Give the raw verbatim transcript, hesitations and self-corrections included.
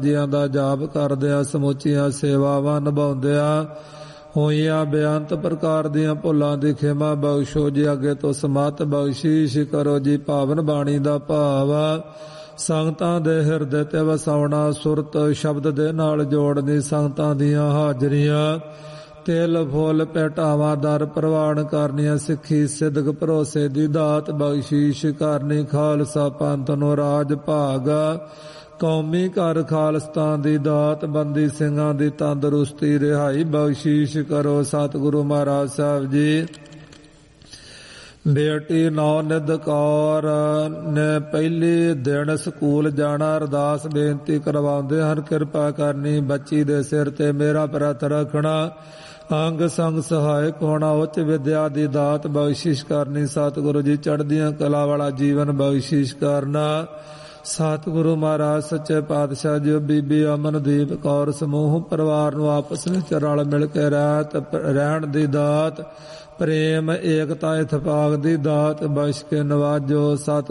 ਜੀਆਂ ਦਾ ਜਾਪ ਕਰਦਿਆਂ ਸਮੁੱਚੀਆਂ ਸੇਵਾਵਾਂ ਨਿਭਾਉਂਦਿਆਂ ਹੋਈਆਂ ਬੇਅੰਤ ਪ੍ਰਕਾਰ ਦੀਆਂ ਭੁੱਲਾਂ ਦੀ ਖਿਮਾ ਬਖਸ਼ੋ ਜੀ। ਅੱਗੇ ਤੋਂ ਸਮਤ ਬਖਸ਼ੀਸ਼ ਕਰੋ ਜੀ। ਪਾਵਨ ਬਾਣੀ ਦਾ ਭਾਵ ਸੰਗਤਾਂ ਦੇ ਹਿਰਦੇ ਤੇ ਵਸਾਉਣਾ, ਸੁਰਤ ਸ਼ਬਦ ਦੇ ਨਾਲ ਜੋੜਨੀ, ਸੰਗਤਾਂ ਦੀਆਂ ਹਾਜ਼ਰੀਆਂ ਤਿਲ ਫੁੱਲ ਭੇਟਾਵਾਂ ਦਰ ਪ੍ਰਵਾਨ ਕਰਨੀਆਂ, ਸਿੱਖੀ ਸਿਦਕ ਭਰੋਸੇ ਦੀ ਦਾਤ ਬਖਸ਼ੀਸ਼ ਕਰਨੀ, ਖਾਲਸਾ ਪੰਥ ਨੂੰ ਰਾਜ ਭਾਗ, ਕੌਮੀ ਘਰ ਖਾਲਸਤਾਨ ਦੀ ਦਾਤ, ਬੰਦੀ ਸਿੰਘਾਂ ਦੀ ਤੰਦਰੁਸਤੀ ਰਿਹਾਈ ਬਖਸ਼ੀਸ਼ ਕਰੋ। ਸਤਿਗੁਰੂ ਮਹਾਰਾਜ ਸਾਹਿਬ ਜੀ ਬੇਟੀ ਨੌ ਨਿਧ ਕੌਰ ਨੇ ਪਹਿਲੀ ਦਿਨ ਸਕੂਲ ਜਾਣਾ, ਅਰਦਾਸ ਬੇਨਤੀ ਕਰਵਾਉਂਦੇ ਹਨ, ਕਿਰਪਾ ਕਰਨੀ ਬੱਚੀ ਦੇ ਸਿਰ ਤੇ ਮੇਰਾ ਪ੍ਰਤ ਰੱਖਣਾ, ਅੰਗ ਸੰਗ ਸਹਾਇਕ ਹੋਣਾ, ਉੱਚ ਵਿਦਿਆ ਦੀ ਦਾਤ ਬਖਸ਼ਿਸ਼ ਕਰਨੀ, ਸਤਿਗੁਰੂ ਜੀ ਚੜ੍ਹਦੀਆਂ ਕਲਾ ਵਾਲਾ ਜੀਵਨ ਬਖਸ਼ਿਸ਼ ਕਰਨਾ। ਸਤਿਗੁਰੂ ਮਹਾਰਾਜ ਸੱਚੇ ਪਾਤਸ਼ਾਹ ਜੀ ਬੀਬੀ ਅਮਨਦੀਪ ਕੌਰ ਸਮੂਹ ਪਰਿਵਾਰ ਨੂੰ ਆਪਸ ਵਿੱਚ ਰਲ ਮਿਲ ਕੇ ਰਹਿਤ ਰਹਿਣ ਦੀ ਦਾਤ, ਪ੍ਰੇਮ ਏਕਤਾ ਇਤਫਾਕ ਦੀ ਦਾਤ ਬਖਸ਼ ਕੇ ਨਵਾਜੋ। ਸਤ